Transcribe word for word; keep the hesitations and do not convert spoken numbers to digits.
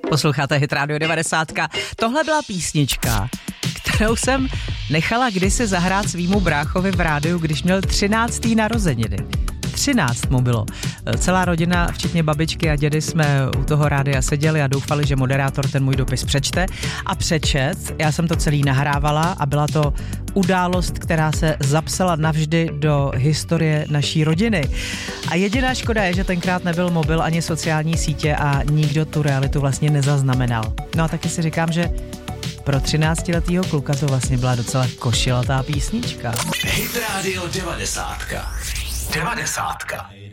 Posloucháte Hit Radio devadesát. Tohle byla písnička, kterou jsem nechala kdysi zahrát svýmu bráchovi v rádiu, když měl třináctý narozeniny. třináct mu bylo. Celá rodina, včetně babičky a dědy, jsme u toho rádia seděli a doufali, že moderátor ten můj dopis přečte. A přečet, já jsem to celý nahrávala a byla to událost, která se zapsala navždy do historie naší rodiny. A jediná škoda je, že tenkrát nebyl mobil ani sociální sítě a nikdo tu realitu vlastně nezaznamenal. No a taky si říkám, že pro třináctiletýho kluka to vlastně byla docela košilatá písnička. Hit Radio devadesát. Devadesátka.